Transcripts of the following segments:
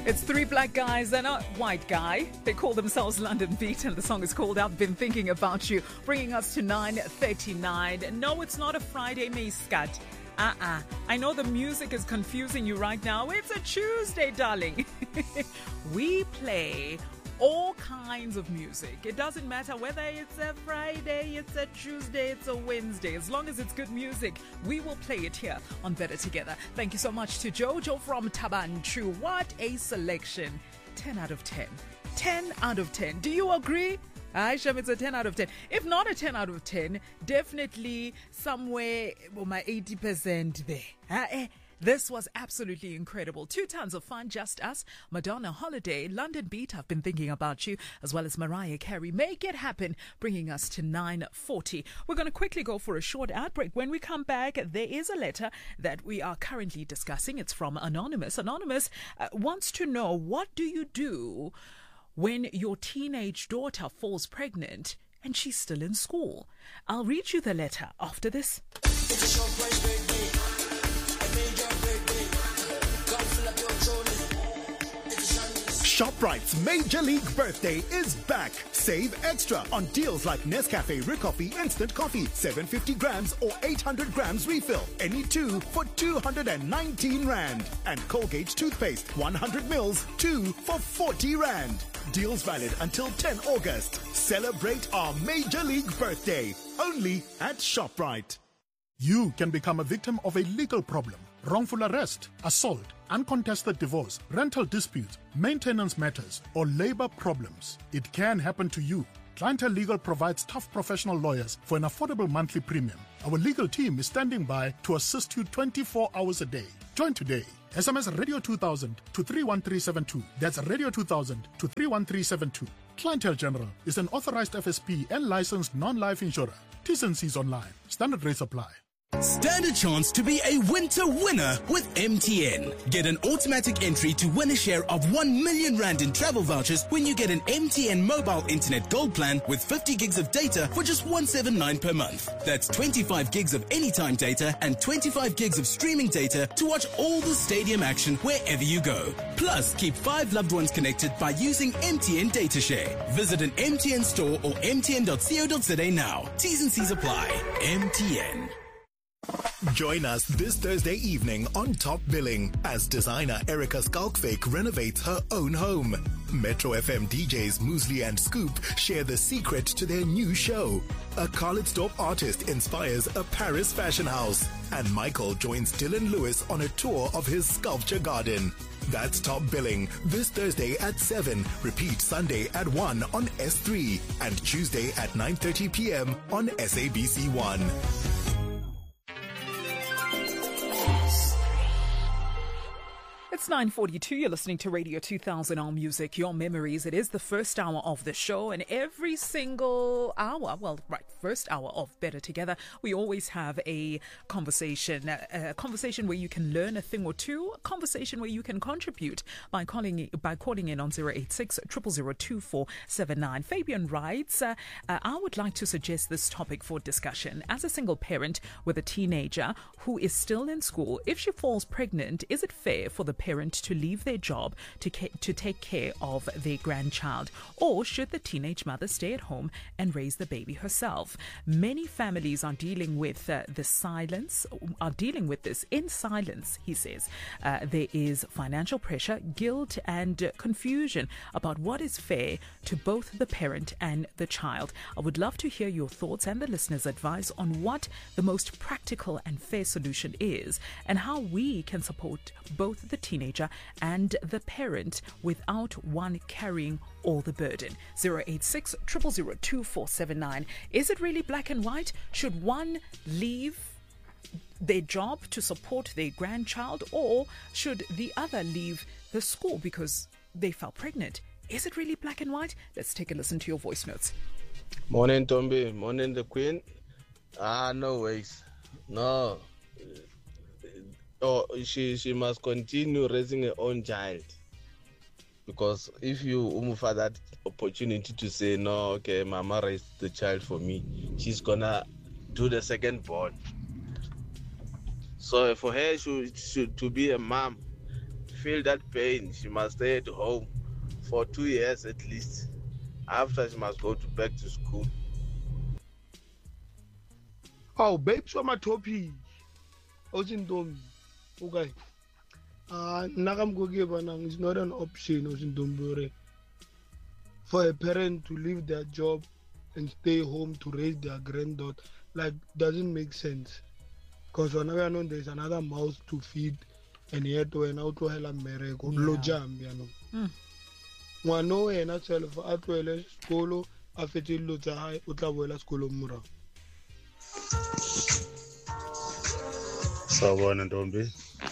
It's three black guys and a white guy. They call themselves London Beat, and the song is called I've Been Thinking About You, bringing us to 9:39. No, it's not a Friday, Muscat. I know the music is confusing you right now. It's a Tuesday, darling. We play all kinds of music. It doesn't matter whether it's a Friday, it's a Tuesday, it's a Wednesday. As long as it's good music, we will play it here on Better Together. Thank you so much to Jojo from Tabanchu. What a selection. 10 out of 10. 10 out of 10. Do you agree? Aisha, it's a 10 out of 10. If not a 10 out of 10, definitely somewhere, my 80% there. This was absolutely incredible. 2 tons of fun, just us, Madonna Holiday, London Beat, I've Been Thinking About You, as well as Mariah Carey, Make It Happen, bringing us to 9:40. We're going to quickly go for a short ad break. When we come back, there is a letter that we are currently discussing. It's from Anonymous. Anonymous wants to know, what do you do when your teenage daughter falls pregnant and she's still in school? I'll read you the letter after this. It's a short break, baby. ShopRite's Major League Birthday is back. Save extra on deals like Nescafe Ricoffee Instant Coffee, 750 grams or 800 grams refill. Any two for 219 Rand. And Colgate toothpaste, 100 mils, 2 for 40 Rand. Deals valid until 10 August. Celebrate our Major League Birthday. Only at ShopRite. You can become a victim of a legal problem. Wrongful arrest, assault, uncontested divorce, rental disputes, maintenance matters, or labor problems. It can happen to you. Clientele Legal provides tough professional lawyers for an affordable monthly premium. Our legal team is standing by to assist you 24 hours a day. Join today. SMS Radio 2000 to 31372. That's Radio 2000 to 31372. Clientele General is an authorized FSP and licensed non-life insurer. T's and C's online. Standard rates apply. Stand a chance to be a winter winner with MTN. Get an automatic entry to win a share of 1 million Rand in travel vouchers when you get an MTN mobile internet gold plan with 50 gigs of data for just 179 per month. That's 25 gigs of anytime data and 25 gigs of streaming data to watch all the stadium action wherever you go. Plus, keep 5 loved ones connected by using MTN Data Share. Visit an MTN store or mtn.co.za now. T's and C's apply. MTN. Join us this Thursday evening on Top Billing as designer Erica Skalkfake renovates her own home. Metro FM DJs Muesli and Scoop share the secret to their new show. A Carlitsdorp artist inspires a Paris fashion house. And Michael joins Dylan Lewis on a tour of his sculpture garden. That's Top Billing this Thursday at 7. Repeat Sunday at 1 on S3 and Tuesday at 9:30 p.m. on SABC1. It's 9:42. You're listening to Radio 2000 All Music, Your Memories. It is the first hour of the show, and every single hour, first hour of Better Together, we always have a conversation where you can learn a thing or two, a conversation where you can contribute by calling in on 086 000 2479. Fabian writes, I would like to suggest this topic for discussion. As a single parent with a teenager who is still in school, if she falls pregnant, is it fair for the parent to leave their job to take care of their grandchild, or should the teenage mother stay at home and raise the baby herself? Many families are dealing with this in silence, he says. There is financial pressure, guilt and confusion about what is fair to both the parent and the child. I would love to hear your thoughts and the listeners' advice on what the most practical and fair solution is, and how we can support both the teenager and the parent without one carrying all the burden. 086 000 2479. Is it really black and white? Should one leave their job to support their grandchild, or should the other leave the school because they fell pregnant? Is it really black and white? Let's take a listen to your voice notes. Morning, Tombi. Morning, the Queen. No ways. No. She must continue raising her own child, because if you offer that opportunity to say, no, okay, mama raised the child for me, she's gonna do the second born. So for her to be a mom, feel that pain, she must stay at home for 2 years at least. After, she must go back to school. Oh, babes, what my topic? Ozindombi. Okay. Nakam Gogebanang is not an option, Ozindombi. For a parent to leave their job and stay home to raise their granddaughter, like, doesn't make sense. Because whenever I know there's another mouth to feed, and yet when out to hell America, low jam, you know. Wano and at self at well school, a fetil luta high, utawella school mura. Sawubona Ntombi.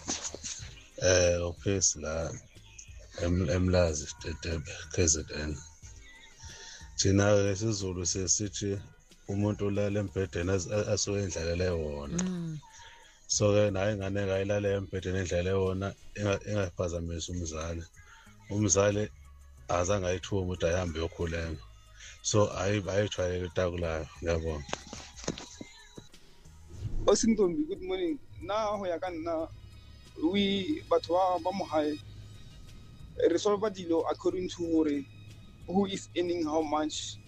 Uphesi la emlazi Dedebe KZN. Thina ke isiZulu sesithi umuntu ulala embhedeni asuke endlalele wona. So ke naye ingane ngayilala embhedeni endlalele wona engaphazamisa umzali. Umzali azange ayithume ukuthi ahambe yokhulenga. So ayithwaye utakulayo. Ngiyabonga. Osintombi, good morning. Now we batwa ba mo hae resolve dilo according to who is earning how much,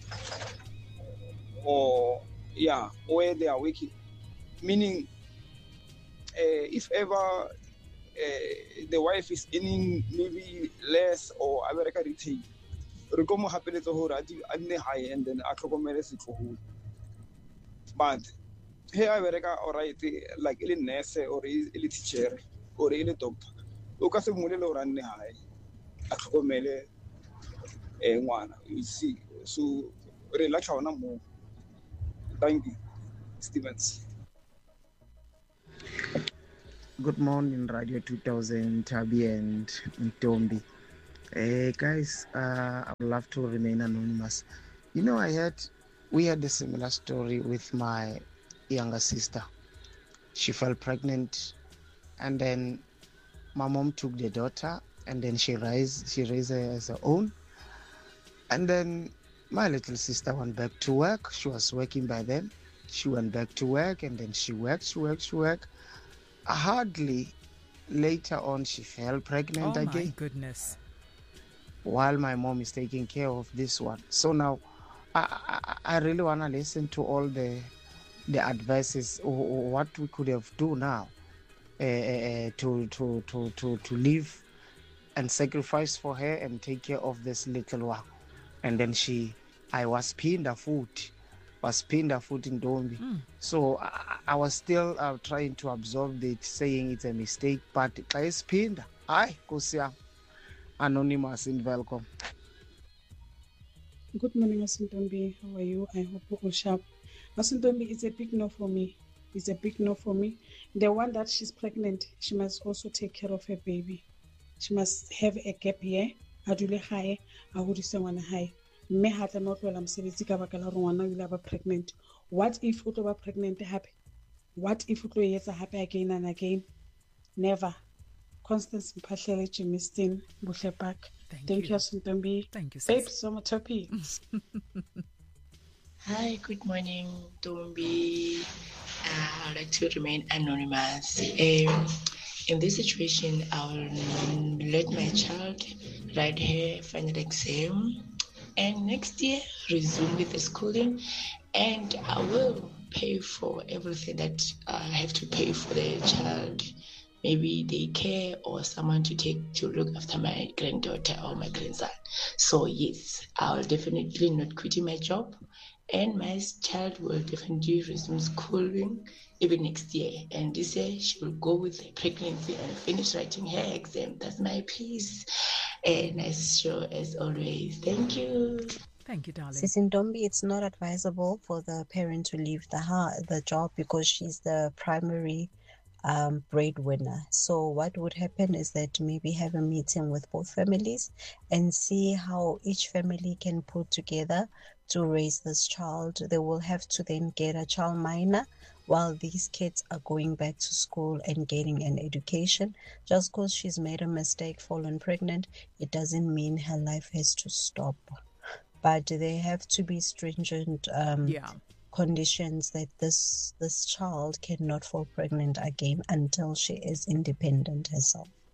or where they are working. Meaning, if ever the wife is earning maybe less or America retail, re go mo hapeletsa hore a nne high and then a tlhokomele setloholo. But here America, alright, like a nurse or a teacher or a doctor, o ka se mmolele hore a nne high a tlhokomele ngwana, you see. So relax ona mo. Thank you, Stevens. Good morning, Radio 2000, Tabi and Ntombi. Guys, I would love to remain anonymous. You know, we had a similar story with my younger sister. She fell pregnant, and then my mom took the daughter, and then she raised her as her own. And then my little sister went back to work. She was working by then. She went back to work, and then she worked. Hardly later on, she fell pregnant again. Oh my goodness. While my mom is taking care of this one. So now, I really want to listen to all the advices, or what we could have do now to live and sacrifice for her and take care of this little one. And then I was pinda food in Dombi. So I was still trying to absorb it, saying it's a mistake, but it's pinda. Hi, Kusia. Anonymous and welcome. Good morning, Asuntombi. How are you? I hope you're all sharp. Asuntombi, it's a big no for me. The one that she's pregnant, she must also take care of her baby. She must have a gap year. Adule high, ahudise wana high. Me hata not well, I'm saying it's pregnant. What if you are pregnant happy? What if you are happy again and again? Never. Constance Mphahlele Jimistin Buhlepak. Thank you, Asuntombi. Thank you, Babe, so much happy. Hi, good morning, Tombi. I'd like to remain anonymous. In this situation, I'll let my child write her final exam and next year resume with the schooling, and I will pay for everything that I have to pay for the child. Maybe daycare or someone to look after my granddaughter or my grandson. So yes, I'll definitely not quit my job, and my child will definitely resume schooling even next year. And this year she will go with the pregnancy and finish writing her exam. That's my piece. And nice show as always. Thank you. Thank you, darling. Sisindombi, it's not advisable for the parent to leave the job because she's the primary breadwinner. So what would happen is that maybe have a meeting with both families and see how each family can put together to raise this child. They will have to then get a child minor while these kids are going back to school and getting an education. Just because she's made a mistake, fallen pregnant, it doesn't mean her life has to stop. But they have to be stringent conditions that this child cannot fall pregnant again until she is independent herself.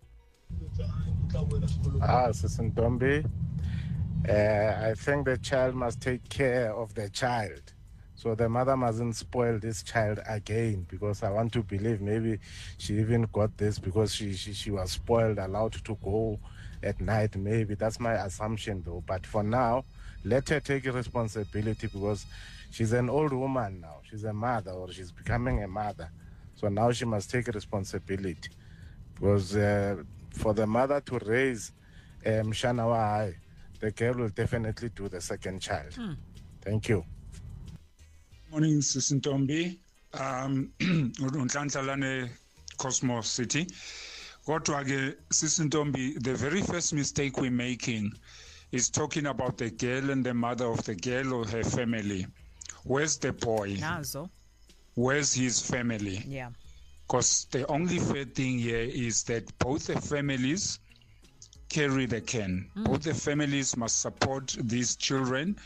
Sister Ntombi, I think the child must take care of the child. So the mother mustn't spoil this child again, because I want to believe maybe she even got this because she was spoiled, allowed to go at night. Maybe that's my assumption though. But for now, let her take responsibility, because she's an old woman now. She's a mother, or she's becoming a mother. So now she must take responsibility, because for the mother to raise Mshana Wahai, the girl will definitely do the second child. Thank you. Morning, Sister Ntombi. Unhlanhla Cosmos City. Kodwa-ke, Sister Ntombi, the very first mistake we're making is talking about the girl and the mother of the girl or her family. Where's the boy? Nazo. Where's his family? Yeah. Because the only fair thing here is that both the families carry the can. Both the families must support these children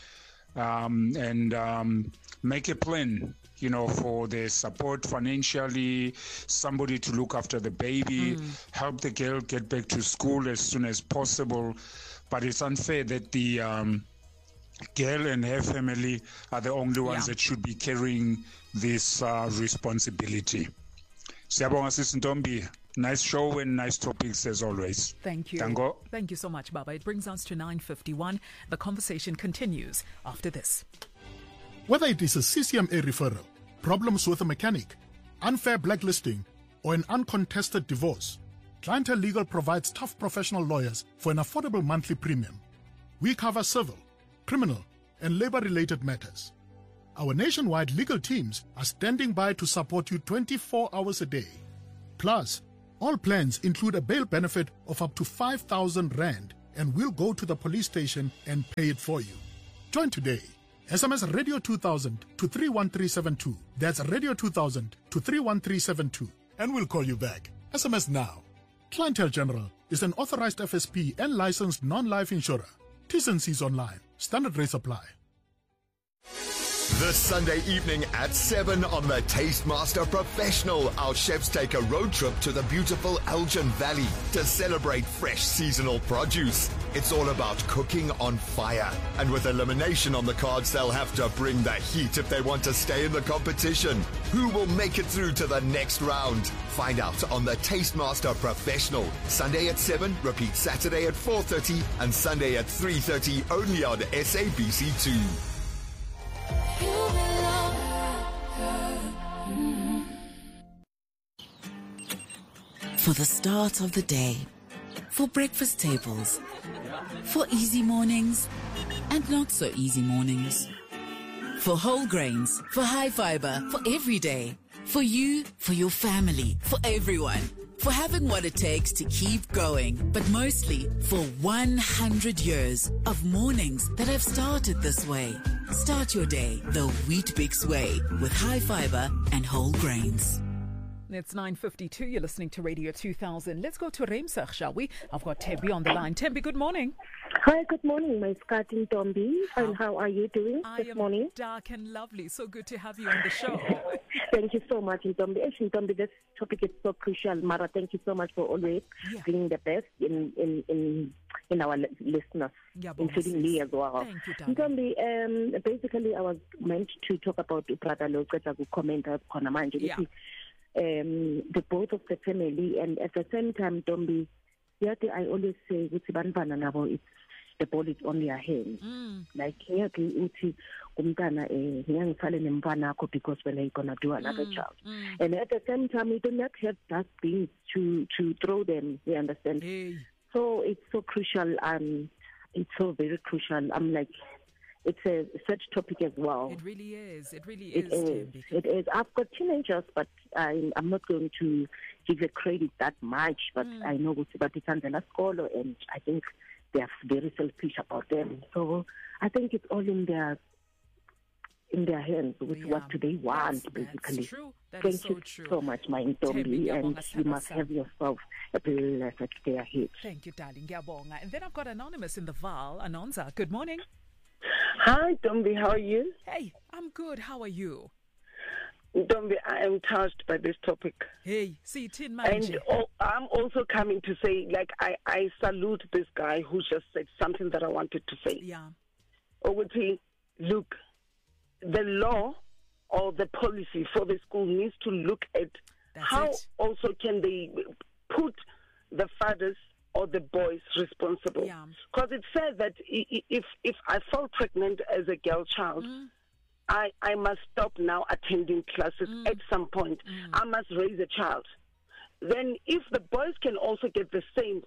and make a plan, for their support financially, somebody to look after the baby, help the girl get back to school as soon as possible. But it's unfair that the girl and her family are the only ones that should be carrying this responsibility. Siyabonga Sister Ntombi. Nice show and nice topics as always. Thank you. Tango. Thank you so much, Baba. It brings us to 9:51. The conversation continues after this. Whether it is a CCMA referral, problems with a mechanic, unfair blacklisting, or an uncontested divorce, Clientele Legal provides tough professional lawyers for an affordable monthly premium. We cover civil, criminal, and labor-related matters. Our nationwide legal teams are standing by to support you 24 hours a day. Plus, all plans include a bail benefit of up to 5,000 Rand, and we'll go to the police station and pay it for you. Join today. SMS Radio 2000 to 31372. That's Radio 2000 to 31372. And we'll call you back. SMS now. Clientele General is an authorized FSP and licensed non-life insurer. T's and C's online. Standard rates apply. This Sunday evening at 7 on the Tastemaster Professional, our chefs take a road trip to the beautiful Elgin Valley to celebrate fresh seasonal produce. It's all about cooking on fire. And with elimination on the cards, they'll have to bring the heat if they want to stay in the competition. Who will make it through to the next round? Find out on the Tastemaster Professional. Sunday at 7, repeat Saturday at 4:30 and Sunday at 3:30 only on SABC2. For the start of the day, for breakfast tables, for easy mornings and not so easy mornings, for whole grains, for high fiber, for every day, for you, for your family, for everyone, for having what it takes to keep going, but mostly for 100 years of mornings that have started this way. Start your day the Weet-Bix way with high fiber and whole grains. It's 9:52. You're listening to Radio 2000. Let's go to Remsach, shall we? I've got Tembi on the line. Tembi, good morning. Hi, good morning, my Scotty Ntombi. And how are you doing this morning? Dark and lovely. So good to have you on the show. Thank you so much, Ntombi. Ntombi, this topic is so crucial. Mara, thank you so much for always being the best in our listeners, including me as well. Thank you, Ntombi, basically, I was meant to talk about Brother Loketa who commented on Amanje. The both of the family, and at the same time, Ntombi, I always say, it's the ball is on their hands. Like here, because when they're gonna do another child, and at the same time, we do not have that things to throw them. You understand? So it's so crucial. It's so very crucial. I'm like, it's a such topic as well. It really is. It really is. It is. I've got teenagers, but I'm not going to give a credit that much. But I know but it's under the school, and I think they are very selfish about them. So I think it's all in their hands with what do they want, basically. That's true. Thank you so much, my Ntombi, and you must have yourself a blessed day ahead. Thank you, darling. And then I've got Anonymous in the Val. Anonza, good morning. Hi, Ntombi. How are you? Hey, I'm good. How are you? Ntombi, I am touched by this topic. Hey, see it in And I'm also coming to say, like, I salute this guy who just said something that I wanted to say. Yeah. Oguti, look, the law or the policy for the school needs to look at how also can they put the fathers or the boys responsible. Because it says that if I fall pregnant as a girl child, I must stop now attending classes at some point. I must raise a child. Then if the boys can also get the same,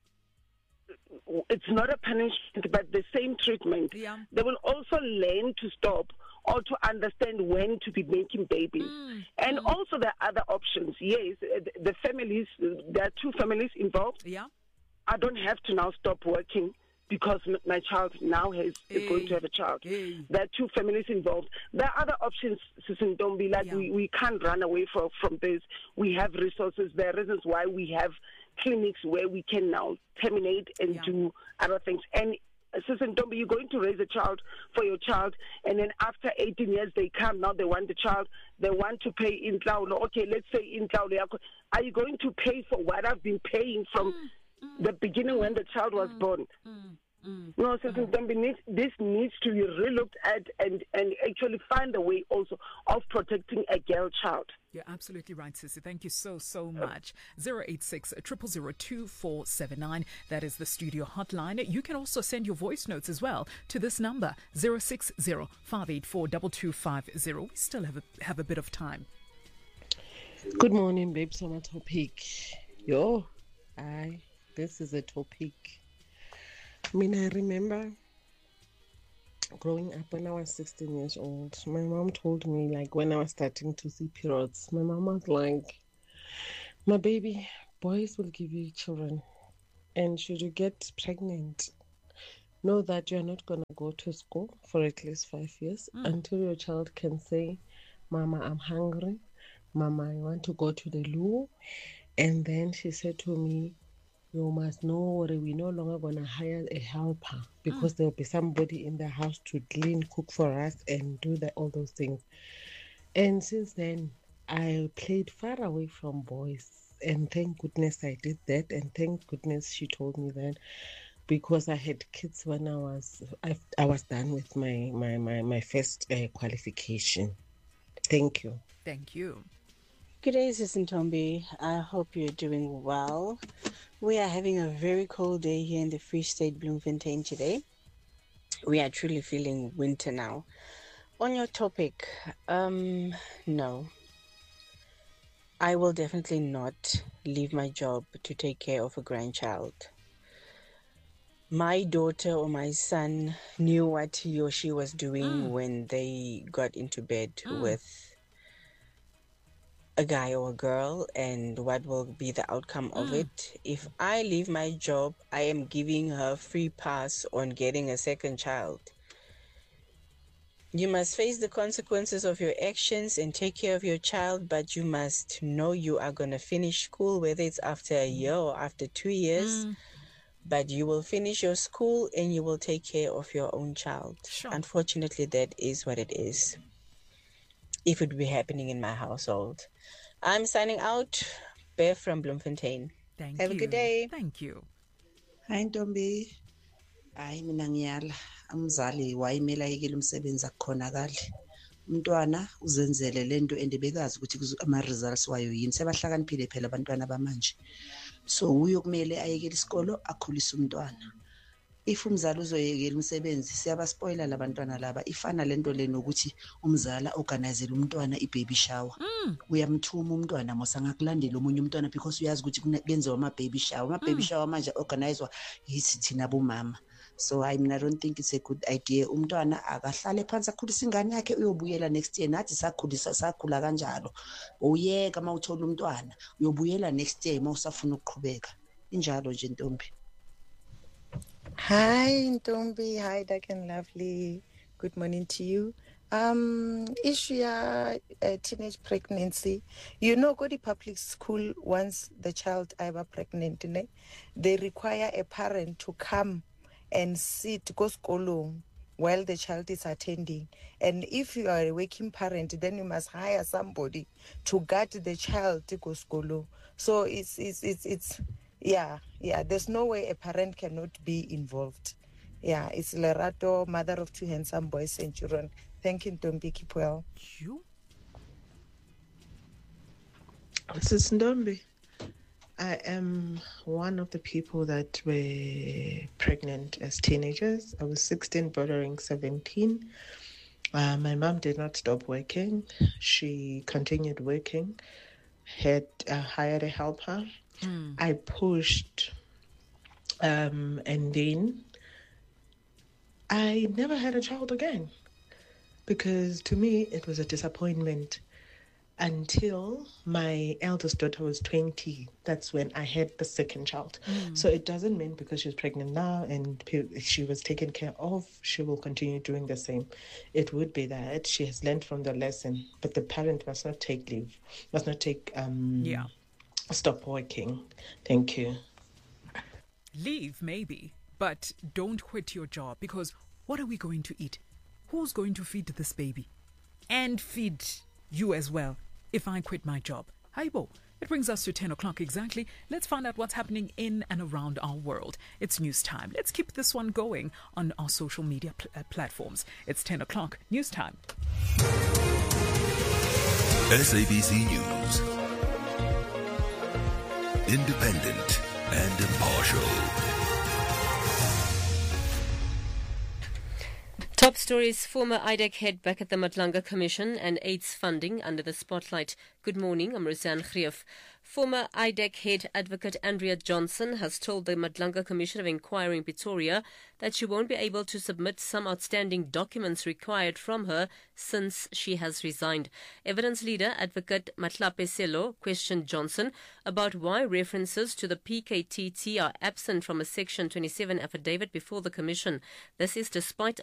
it's not a punishment, but the same treatment, they will also learn to stop or to understand when to be making babies. And also there are other options. Yes, the families, there are 2 families involved. I don't have to now stop working because my child now is going to have a child. There are 2 families involved. There are other options, Sister Ntombi, like we can't run away from this. We have resources. There are reasons why we have clinics where we can now terminate and do other things. And Sister Ntombi, you're going to raise a child for your child, and then after 18 years they come, now they want the child, they want to pay in Tlaulo. Okay, let's say in Tlaulo. Are you going to pay for what I've been paying from the beginning when the child was born? No, Sister Ntombi, this needs to be relooked at and actually find a way also of protecting a girl child. You're absolutely right, Sissy. Thank you so much. 086 000 2479. That is the studio hotline. You can also send your voice notes as well to this number, 060 584 2250. We still have a bit of time. Good morning, babes. On a topic. This is a topic. I mean, I remember growing up when I was 16 years old. My mom told me, like, when I was starting to see periods, my mom was like, my baby, boys will give you children. And should you get pregnant, know that you're not going to go to school for at least 5 years until your child can say, Mama, I'm hungry. Mama, I want to go to the loo. And then she said to me, you must know we're no longer going to hire a helper because there will be somebody in the house to clean, cook for us, and do all those things. And since then, I played far away from boys. And thank goodness I did that. And thank goodness she told me that, because I had kids when I was done with my first qualification. Thank you. Thank you. Good day, Sister Ntombi. I hope you're doing well. We are having a very cold day here in the Free State, Bloemfontein today. We are truly feeling winter now. On your topic, no. I will definitely not leave my job to take care of a grandchild. My daughter or my son knew what he or she was doing when they got into bed with a guy or a girl, and what will be the outcome of it. If I leave my job, I am giving her free pass on getting a second child. You must face the consequences of your actions and take care of your child, but you must know you are going to finish school, whether it's after a year or after 2 years. But you will finish your school and you will take care of your own child. Sure. Unfortunately, that is what it is. If it would be happening in my household. I'm signing out. Bear from Bloemfontein. Have a good day. Thank you. Hi Ntombi. Hayi mina ngiyala. Umzali wayimela yekela umsebenzi akukhonakala. Umntwana uzenzele lento endebekazi ukuthi ama results wayo yini. Sebahlakaniphile phela abantwana bamanje. So uyo kumele ayekele isikolo akhulise umntwana. If umzali uzoyekela umsebenzi siyabaspoila labantwana laba. Ifana lento lena ukuthi umzala organizele umntwana ibaby shower. Uyamthuma umntwana mosa ngakulandela omunye umntwana because uyazi ukuthi kuyenziwa ama baby shower. Ama baby shower manje organizwa yithi thina bomama. So I don't think it's a good idea. Umntwana akahlale phansi akhulisa ingane yakhe uyobuyela next year. Nathi sakhula kanjalo. Uyeka mawuthola umntwana uyobuyela next year mawusafuna ukuqhubeka. Injalo nje Ntombi. Hi Ntombi, hi Dark and Lovely. Good morning to you. Issue ya teenage pregnancy. You know, go to public school once the child ever pregnant, they require a parent to come and sit, go skolong, while the child is attending. And if you are a working parent, then you must hire somebody to guard the child to go school. So it's there's no way a parent cannot be involved. Yeah, it's Lerato, mother of two handsome boys and children. Thank you, Ntombi. Keep well. You? This is Ntombi. I am one of the people that were pregnant as teenagers. I was 16, bordering 17. My mom did not stop working. She continued working, had hired a helper. I pushed, and then I never had a child again, because to me it was a disappointment until my eldest daughter was 20. That's when I had the second child. So it doesn't mean because she's pregnant now and she was taken care of, she will continue doing the same. It would be that she has learned from the lesson, but the parent must not take leave, must not take stop working. Thank you. Leave, maybe, but don't quit your job, because what are we going to eat? Who's going to feed this baby? And feed you as well if I quit my job? Haibo. It brings us to 10 o'clock exactly. Let's find out what's happening in and around our world. It's news time. Let's keep this one going on our social media platforms. It's 10 o'clock, news time. SABC News. Independent and impartial. Top stories: former IDEC head back at the Madlanga Commission and AIDS funding under the spotlight. Good morning, I'm Roseanne Greef. Former IDEC head advocate Andrea Johnson has told the Madlanga Commission of Inquiry in Pretoria that she won't be able to submit some outstanding documents required from her since she has resigned. Evidence leader advocate Matlape Selo questioned Johnson about why references to the PKTT are absent from a Section 27 affidavit before the Commission. This is despite